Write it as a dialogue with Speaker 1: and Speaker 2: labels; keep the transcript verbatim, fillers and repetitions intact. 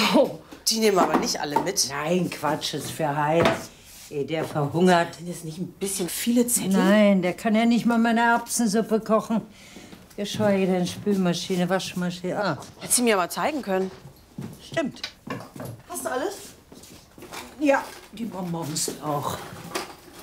Speaker 1: Oh, die nehmen aber nicht alle mit.
Speaker 2: Nein, Quatsch, ist für Heinz. Ey, der verhungert.
Speaker 1: Sind das nicht ein bisschen viele Zettel?
Speaker 2: Nein, der kann ja nicht mal meine Erbsensuppe kochen. Geschweige denn Spülmaschine, Waschmaschine. Ah,
Speaker 1: Hättest du mir aber zeigen können.
Speaker 2: stimmt.
Speaker 1: Hast du alles?
Speaker 2: Ja, die Bonbons auch.